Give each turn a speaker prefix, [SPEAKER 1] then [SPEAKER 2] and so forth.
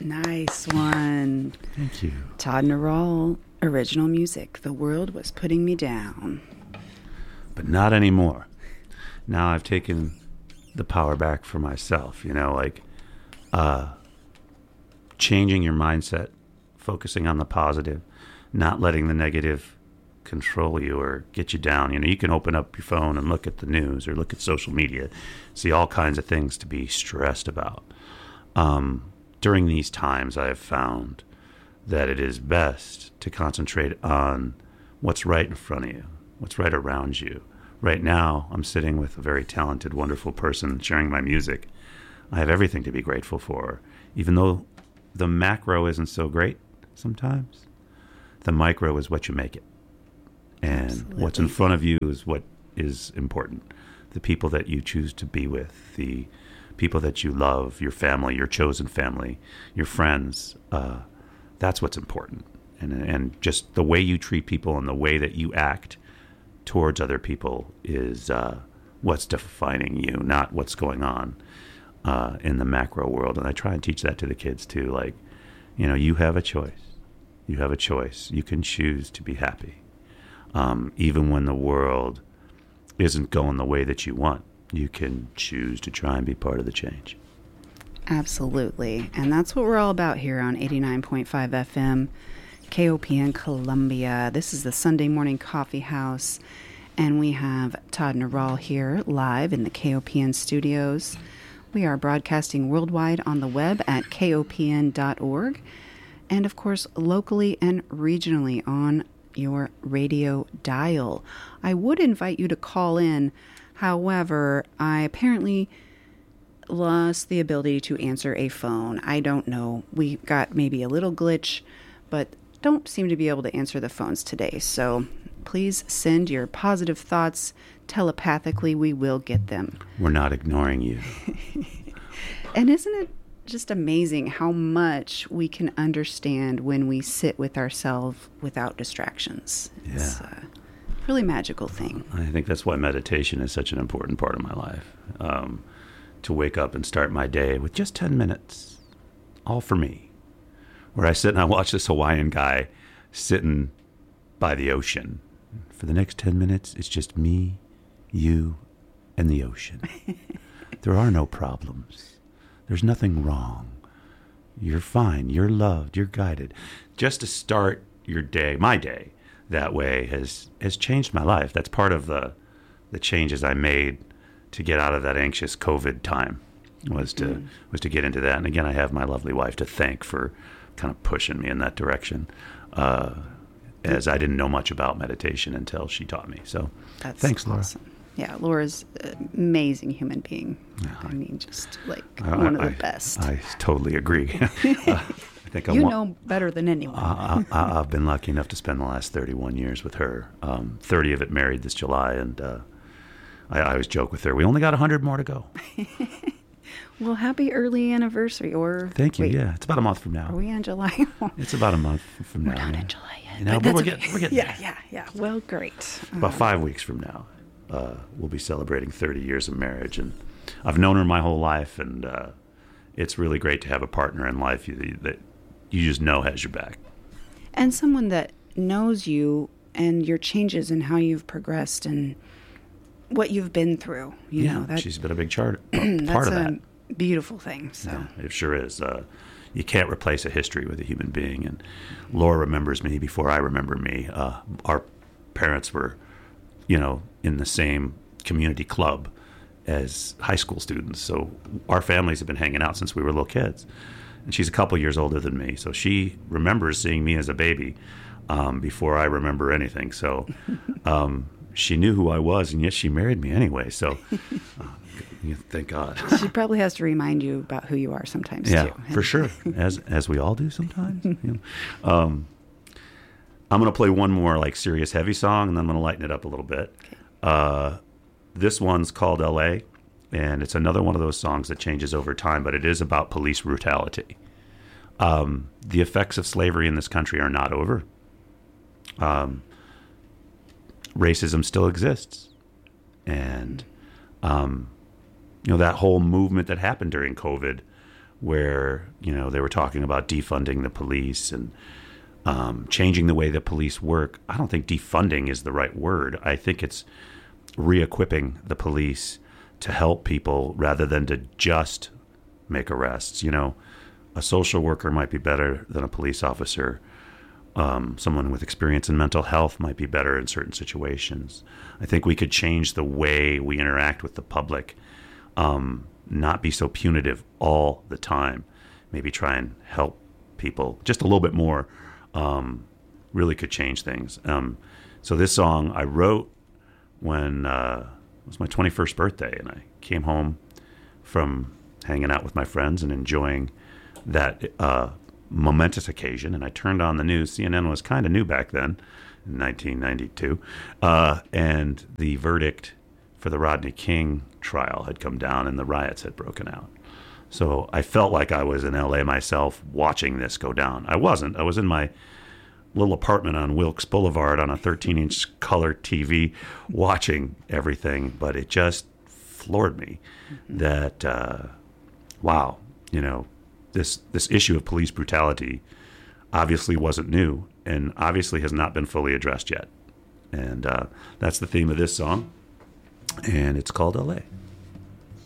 [SPEAKER 1] Nice one.
[SPEAKER 2] Thank you.
[SPEAKER 1] Todd Naral, original music. The world was putting me down.
[SPEAKER 2] But not anymore. Now I've taken the power back for myself, changing your mindset, focusing on the positive, not letting the negative control you or get you down. You can open up your phone and look at the news or look at social media, see all kinds of things to be stressed about. During these times, I have found that it is best to concentrate on what's right in front of you, what's right around you. Right now, I'm sitting with a very talented, wonderful person sharing my music. I have everything to be grateful for, even though the macro isn't so great sometimes. The micro is what you make it. And
[SPEAKER 1] Absolutely.
[SPEAKER 2] What's in front of you is what is important. The people that you choose to be with, the people that you love, your family, your chosen family, your friends, that's what's important. And just the way you treat people and the way that you act towards other people is what's defining you, not what's going on in the macro world. And I try and teach that to the kids too. You have a choice. You have a choice. You can choose to be happy. Even when the world isn't going the way that you want, you can choose to try and be part of the change.
[SPEAKER 1] Absolutely. And that's what we're all about here on 89.5 FM, KOPN Columbia. This is the Sunday Morning Coffee House, and we have Todd Naral here live in the KOPN studios. We are broadcasting worldwide on the web at kopn.org, and of course locally and regionally on your radio dial. I would invite you to call in. However, I apparently lost the ability to answer a phone. I don't know. We got maybe a little glitch, but don't seem to be able to answer the phones today. So please send your positive thoughts telepathically. We will get them.
[SPEAKER 2] We're not ignoring you.
[SPEAKER 1] And isn't it just amazing how much we can understand when we sit with ourselves without distractions?
[SPEAKER 2] Yeah.
[SPEAKER 1] It's a really magical thing.
[SPEAKER 2] I think that's why meditation is such an important part of my life. To wake up and start my day with just 10 minutes, all for me, where I sit and I watch this Hawaiian guy sitting by the ocean. For the next 10 minutes, it's just me, you, and the ocean. There are no problems. There's nothing wrong. You're fine. You're loved. You're guided. Just to start your day, my day, that way has changed my life. That's part of the changes I made to get out of that anxious COVID time was to get into that. And again, I have my lovely wife to thank for kind of pushing me in that direction, as I didn't know much about meditation until she taught me. So thanks, Laura.
[SPEAKER 1] Awesome. Yeah, Laura's an amazing human being.
[SPEAKER 2] Yeah,
[SPEAKER 1] I mean, just one of the best.
[SPEAKER 2] I totally agree. I think
[SPEAKER 1] you know better than anyone.
[SPEAKER 2] I've been lucky enough to spend the last 31 years with her, 30 of it married this July, and I always joke with her, we only got 100 more to go.
[SPEAKER 1] Well, happy early anniversary.
[SPEAKER 2] Thank you. Yeah, it's about a month from now.
[SPEAKER 1] Are we in July?
[SPEAKER 2] It's about a month from now.
[SPEAKER 1] We're not in July yet.
[SPEAKER 2] But we're getting there.
[SPEAKER 1] Yeah. Well, great.
[SPEAKER 2] About 5 weeks from now, we'll be celebrating 30 years of marriage. And I've known her my whole life, and it's really great to have a partner in life that you just know has your back.
[SPEAKER 1] And someone that knows you and your changes and how you've progressed and what you've been through. You know,
[SPEAKER 2] she's been a big part of
[SPEAKER 1] that's
[SPEAKER 2] that.
[SPEAKER 1] A beautiful thing. So
[SPEAKER 2] yeah, it sure is. You can't replace a history with a human being. And Laura remembers me before I remember me. Our parents were, in the same community club as high school students. So our families have been hanging out since we were little kids. And she's a couple years older than me. So she remembers seeing me as a baby before I remember anything. So she knew who I was, and yet she married me anyway. So thank God.
[SPEAKER 1] She probably has to remind you about who you are sometimes, too.
[SPEAKER 2] Yeah, for sure, as we all do sometimes. I'm going to play one more serious heavy song, and then I'm going to lighten it up a little bit. Okay. This one's called L.A., and it's another one of those songs that changes over time, but it is about police brutality. The effects of slavery in this country are not over. Racism still exists. And, that whole movement that happened during COVID where, they were talking about defunding the police and changing the way the police work. I don't think defunding is the right word. I think it's re-equipping the police to help people rather than to just make arrests. A social worker might be better than a police officer. Someone with experience in mental health might be better in certain situations. I think we could change the way we interact with the public, not be so punitive all the time. Maybe try and help people just a little bit more. Really could change things. So this song I wrote when it was my 21st birthday, and I came home from hanging out with my friends and enjoying that momentous occasion, and I turned on the news. CNN was kind of new back then, in 1992, and the verdict for the Rodney King trial had come down, and the riots had broken out. So I felt like I was in L.A. myself watching this go down. I wasn't. I was in my little apartment on Wilkes Boulevard on a 13-inch color TV watching everything, but it just floored me that, wow, this issue of police brutality obviously wasn't new and obviously has not been fully addressed yet. And that's the theme of this song, and it's called L.A.